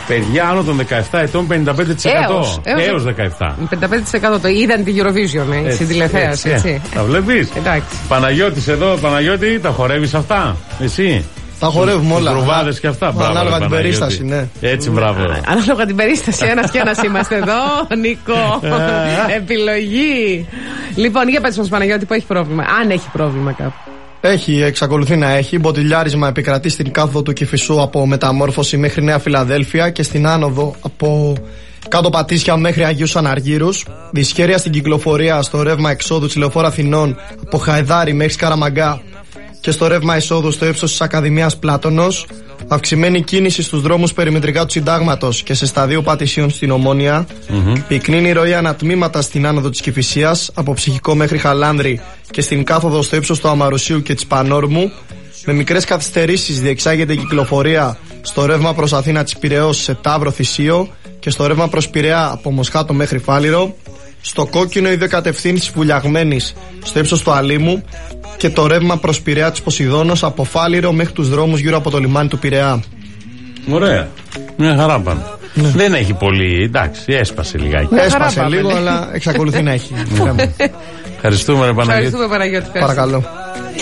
Παιδιά άνω των 17 ετών 55%. Έως 17. 55% το είδαν τη Eurovision, στην τηλεθέαση. Έτσι. Τα βλέπεις. Παναγιώτης εδώ, Παναγιώτη, τα χορεύεις αυτά, εσύ? Τα χορεύουμε όλα. Τρουβάδες και αυτά. Ανάλογα την περίσταση, ναι. Έτσι, μπράβο. Ανάλογα την περίσταση, ένας και ένας είμαστε εδώ, Νίκο. Επιλογή. Λοιπόν, για πες μας, Παναγιώτη, που έχει πρόβλημα. Αν έχει πρόβλημα κάπου. Εξακολουθεί να έχει. Μποτιλιάρισμα επικρατεί στην κάθοδο του Κηφισού από Μεταμόρφωση μέχρι Νέα Φιλαδέλφια και στην άνοδο από κάτω Πατήσια μέχρι Αγίους Αναργύρους. Δυσχέρεια στην κυκλοφορία στο ρεύμα εξόδου της Λεωφόρου Αθηνών από Χαϊδάρη μέχρι Σκαραμαγκά και στο ρεύμα εισόδου στο ύψος της Ακαδημίας Πλάτωνος. Αυξημένη κίνηση στους δρόμους περιμετρικά του Συντάγματος και σε σταδίο Πατησίων στην Ομόνια. Πυκνή ροή ανατμήματα στην άνοδο της Κηφισίας από Ψυχικό μέχρι Χαλάνδρη και στην κάθοδο στο ύψος του Αμαρουσίου και της Πανόρμου. Με μικρές καθυστερήσεις διεξάγεται η κυκλοφορία στο ρεύμα προς Αθήνα της Πειραιώς σε Ταύρο Θησίο και στο ρεύμα προς Πειραιά από Μοσχάτο μέχρι Φάληρο. Στο κόκκινο οι δύο κατευθύνσεις βουλιαγμένης στο ύψος του Αλήμου και το ρεύμα προς Πειραιά της Ποσειδώνος από Φάληρο μέχρι τους δρόμους γύρω από το λιμάνι του Πειραιά. Ωραία. Μια χαρά πάνε. Δεν έχει πολύ, εντάξει, έσπασε λιγάκι. Έσπασε λίγο, αλλά εξακολουθεί να έχει. Ευχαριστούμε, Παναγιώτη. Παρακαλώ.